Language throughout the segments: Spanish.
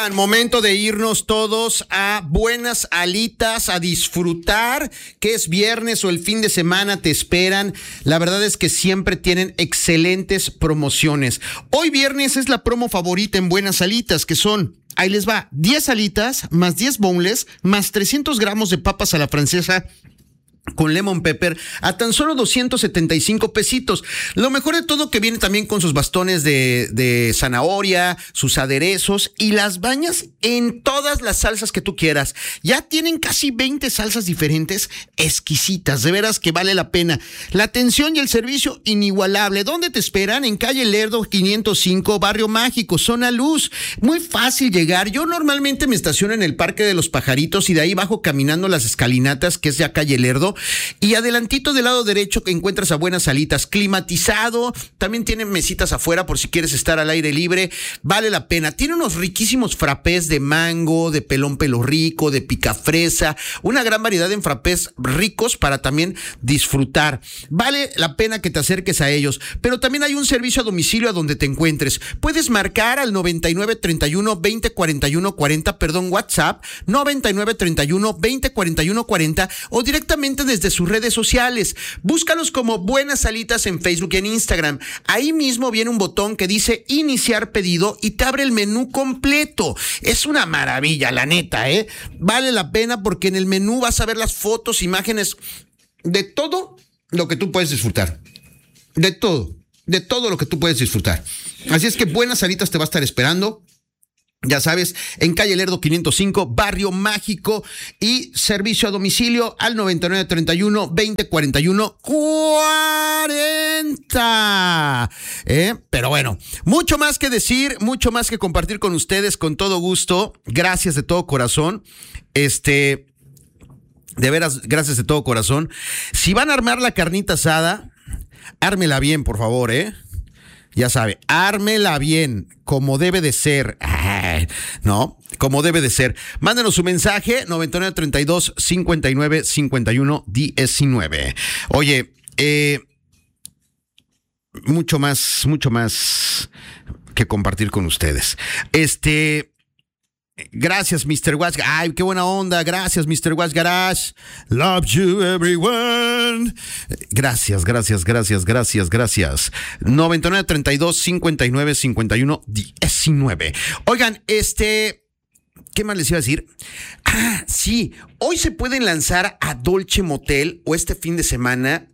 Oigan, momento de irnos todos a Buenas Alitas, a disfrutar, que es viernes o el fin de semana te esperan. La verdad es que siempre tienen excelentes promociones. Hoy viernes es la promo favorita en Buenas Alitas, que son, ahí les va, 10 alitas, más 10 boneless, más 300 gramos de papas a la francesa con lemon pepper a tan solo 275 pesitos. Lo mejor de todo que viene también con sus bastones de zanahoria, sus aderezos y las bañas en todas las salsas que tú quieras. Ya tienen casi 20 salsas diferentes, exquisitas, de veras que vale la pena. La atención y el servicio inigualable. ¿Dónde te esperan? En calle Lerdo 505, Barrio Mágico, Zona Luz. Muy fácil llegar. Yo normalmente me estaciono en el Parque de los Pajaritos y de ahí bajo caminando las escalinatas, que es ya calle Lerdo. Y adelantito del lado derecho que encuentras a Buenas Alitas, climatizado, también tienen mesitas afuera por si quieres estar al aire libre, vale la pena. Tiene unos riquísimos frappés de mango, de pelón pelo rico, de picafresa, una gran variedad en frappés ricos para también disfrutar. Vale la pena que te acerques a ellos, pero también hay un servicio a domicilio a donde te encuentres. Puedes marcar al 9931-2041-40, WhatsApp 9931-2041-40 o directamente desde sus redes sociales. Búscalos como Buenas Alitas en Facebook y en Instagram. Ahí mismo viene un botón que dice iniciar pedido y te abre el menú completo. Es una maravilla, la neta, Vale la pena porque en el menú vas a ver las fotos, imágenes de todo lo que tú puedes disfrutar. De todo lo que tú puedes disfrutar. Así es que Buenas Alitas te va a estar esperando. Ya sabes, en calle Lerdo 505, Barrio Mágico, y servicio a domicilio al 9931-2041-40. Pero bueno, mucho más que decir, mucho más que compartir con ustedes, con todo gusto. Gracias de todo corazón. De veras, gracias de todo corazón. Si van a armar la carnita asada, ármela bien, por favor, Ya sabe, ármela bien, como debe de ser. ¿No? Como debe de ser. Mándenos su mensaje, 9932-5951-19. Oye, mucho más que compartir con ustedes. Gracias, Mr. Watch. Ay, qué buena onda. Gracias, Mr. Watch Garage. Love you, everyone. Gracias. 9932-5951-19. Oigan, ¿qué más les iba a decir? Sí, hoy se pueden lanzar a Dolce Motel o este fin de semana.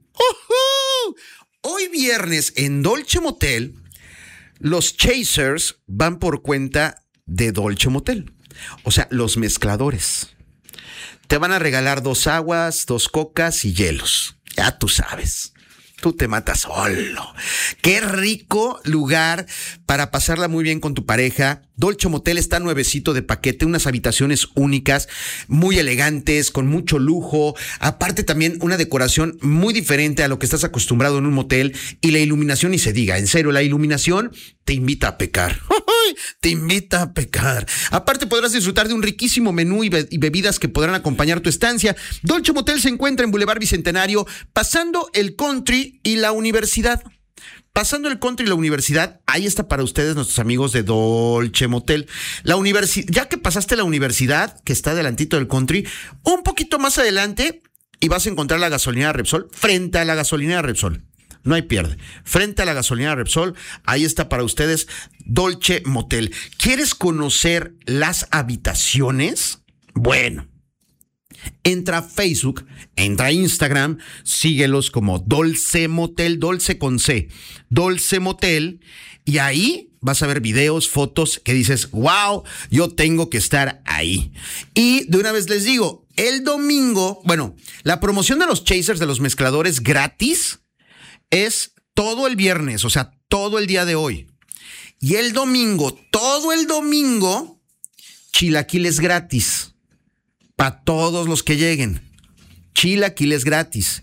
Hoy viernes en Dolce Motel, los Chasers van por cuenta de Dolce Motel. O sea, los mezcladores. Te van a regalar 2 aguas, 2 cocas y hielos. Ya tú sabes. Tú te matas solo. Qué rico lugar para pasarla muy bien con tu pareja. Dolce Motel está nuevecito de paquete, unas habitaciones únicas, muy elegantes, con mucho lujo. Aparte también una decoración muy diferente a lo que estás acostumbrado en un motel. Y la iluminación ni se diga. En serio, la iluminación te invita a pecar. Te invita a pecar. Aparte podrás disfrutar de un riquísimo menú y bebidas que podrán acompañar tu estancia. Dolce Motel se encuentra en Boulevard Bicentenario, pasando el Country y la Universidad. Pasando el Country y la Universidad, ahí está para ustedes nuestros amigos de Dolce Motel. La universidad, ya que pasaste la Universidad, que está adelantito del Country, un poquito más adelante y vas a encontrar la gasolinera Repsol, frente a la gasolinera Repsol. No hay pierde. Frente a la gasolinera Repsol, ahí está para ustedes Dolce Motel. ¿Quieres conocer las habitaciones? Bueno, entra a Facebook, entra a Instagram, síguelos como Dolce Motel, Dolce con C, Dolce Motel, y ahí vas a ver videos, fotos que dices, wow, yo tengo que estar ahí. Y de una vez les digo, el domingo, bueno, la promoción de los Chasers, de los mezcladores gratis, es todo el viernes, o sea, todo el día de hoy. Y el domingo, todo el domingo, chilaquiles gratis. Para todos los que lleguen. Chilaquiles gratis.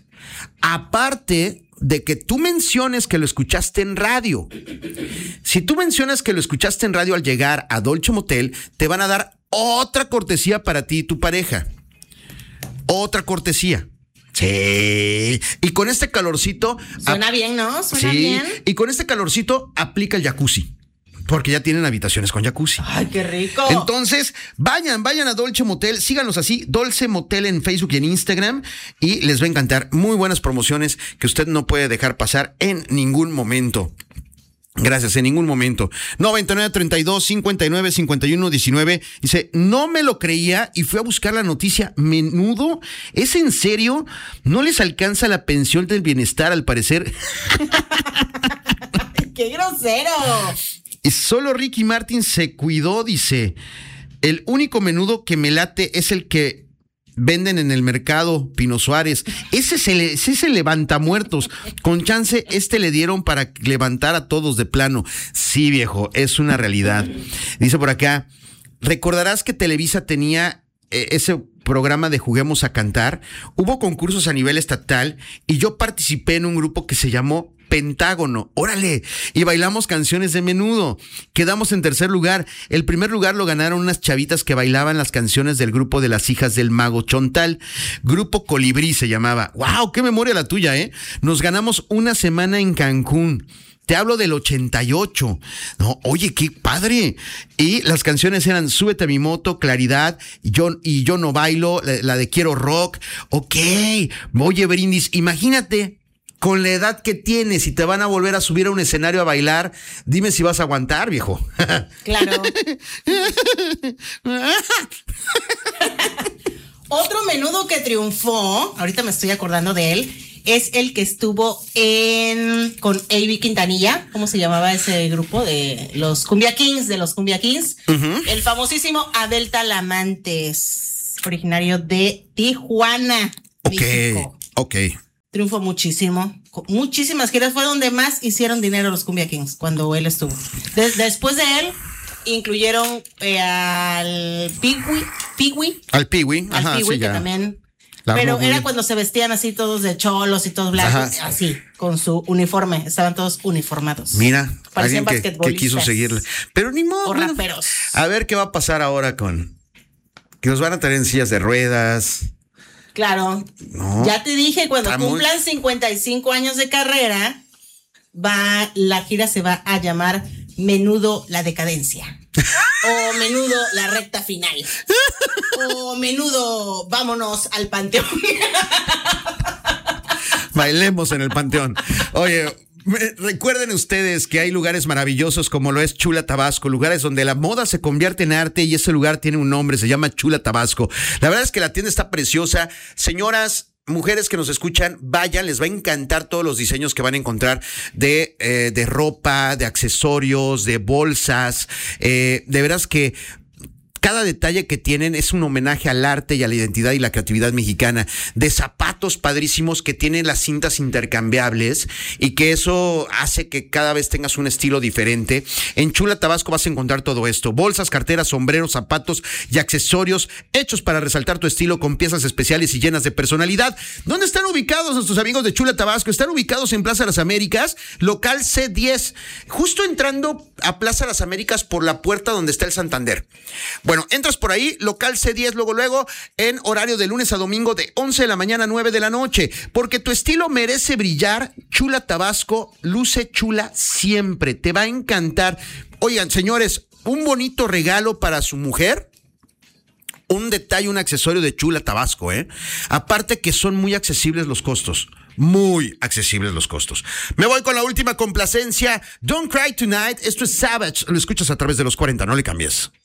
Aparte de que tú menciones que lo escuchaste en radio. Si tú mencionas que lo escuchaste en radio al llegar a Dolce Motel, te van a dar otra cortesía para ti y tu pareja. Otra cortesía. Sí. Y con este calorcito... Suena bien, ¿no? Suena bien. Y con este calorcito aplica el jacuzzi. porque ya tienen habitaciones con jacuzzi. ¡Ay, qué rico! Entonces, vayan a Dolce Motel, síganos así, Dolce Motel en Facebook y en Instagram, y les va a encantar. Muy buenas promociones que usted no puede dejar pasar en ningún momento. Gracias, en ningún momento. 9932-595119. Dice, no me lo creía y fui a buscar la noticia. Menudo, ¿es en serio? No les alcanza la pensión del bienestar, al parecer. ¡Qué grosero! Y solo Ricky Martin se cuidó, dice. El único menudo que me late es el que venden en el mercado Pino Suárez. Ese es el levantamuertos. Con chance, le dieron para levantar a todos de plano. Sí, viejo, es una realidad. Dice por acá, recordarás que Televisa tenía ese programa de Juguemos a Cantar. Hubo concursos a nivel estatal y yo participé en un grupo que se llamó Pentágono, órale, y bailamos canciones de Menudo. Quedamos en tercer lugar. El primer lugar lo ganaron unas chavitas que bailaban las canciones del grupo de las hijas del mago Chontal. Grupo Colibrí se llamaba. ¡Wow! ¡Qué memoria la tuya, eh! Nos ganamos una semana en Cancún. Te hablo del 88. No, oye, qué padre. Y las canciones eran Súbete a mi moto, Claridad, Yo no bailo, la de Quiero rock. Ok. Oye, Brindis, imagínate, con la edad que tienes, si te van a volver a subir a un escenario a bailar, dime si vas a aguantar, viejo. Claro. Otro menudo que triunfó, ahorita me estoy acordando de él, es el que estuvo con A.B. Quintanilla. ¿Cómo se llamaba ese grupo? De los Cumbia Kings, Uh-huh. El famosísimo Abel Talamantes, originario de Tijuana, México. Ok. Triunfó muchísimo. Muchísimas giras. Fue donde más hicieron dinero los Cumbia Kings, cuando él estuvo. Después de él, incluyeron al Pee-wee. Al Pee-wee. Al Ajá, Pee-wee, sí, que ya. también. Pero era cuando se vestían así todos de cholos y todos blancos, así, con su uniforme. Estaban todos uniformados. Mira, parecían alguien que quiso seguirle. Pero ni modo. O raperos. A ver qué va a pasar ahora con... Que nos van a traer en sillas de ruedas. Claro. No, ya te dije, cuando cumplan 55 años de carrera, la gira se va a llamar Menudo la Decadencia. O Menudo la Recta Final. O Menudo Vámonos al Panteón. Bailemos en el Panteón. Oye, recuerden ustedes que hay lugares maravillosos como lo es Chula Tabasco, lugares donde la moda se convierte en arte, y ese lugar tiene un nombre, se llama Chula Tabasco. La verdad es que la tienda está preciosa. Señoras, mujeres que nos escuchan, vayan, les va a encantar todos los diseños que van a encontrar de ropa, de accesorios, de bolsas. De veras que cada detalle que tienen es un homenaje al arte y a la identidad y la creatividad mexicana. De zapatos padrísimos que tienen las cintas intercambiables y que eso hace que cada vez tengas un estilo diferente. En Chula Tabasco vas a encontrar todo esto: bolsas, carteras, sombreros, zapatos y accesorios hechos para resaltar tu estilo con piezas especiales y llenas de personalidad. ¿Dónde están ubicados nuestros amigos de Chula Tabasco? Están ubicados en Plaza Las Américas, local C10, justo entrando a Plaza Las Américas por la puerta donde está el Santander. Bueno, entras por ahí, local C10, luego, en horario de lunes a domingo de 11 de la mañana a 9 de la noche. Porque tu estilo merece brillar. Chula Tabasco luce chula siempre. Te va a encantar. Oigan, señores, un bonito regalo para su mujer. Un detalle, un accesorio de Chula Tabasco, ¿eh? Aparte que son muy accesibles los costos. Muy accesibles los costos. Me voy con la última complacencia. Don't Cry Tonight. Esto es Savage. Lo escuchas a través de los 40. No le cambies.